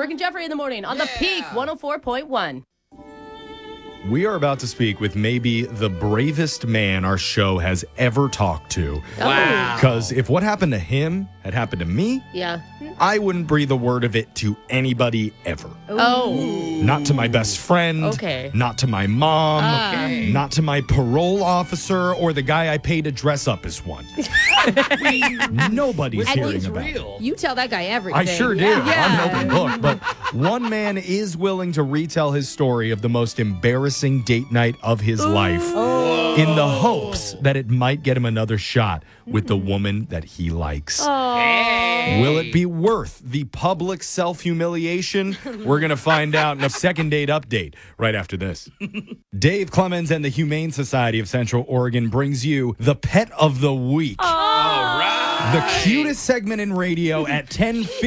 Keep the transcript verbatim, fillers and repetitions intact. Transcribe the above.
Brooke and Jeffrey in the morning on the Yeah. Peak one oh four point one. We are about to speak with maybe the bravest man our show has ever talked to. Wow. Because if what happened to him had happened to me, Yeah. I wouldn't breathe a word of it to anybody ever. Oh. Not to my best friend. Okay. Not to my mom. Okay. Not to my parole officer or the guy I pay to dress up as one. Nobody's Which hearing one's about it. real? You tell that guy everything. I sure did. I'm an open book. But one man is willing to retell his story of the most embarrassing date night of his life in the hopes that it might get him another shot with the woman that he likes. Hey. Will it be worth the public self-humiliation? We're going to find out in a second date update right after this. Dave Clemens and the Humane Society of Central Oregon brings you the Pet of the Week. All right. The cutest segment in radio at ten fifty.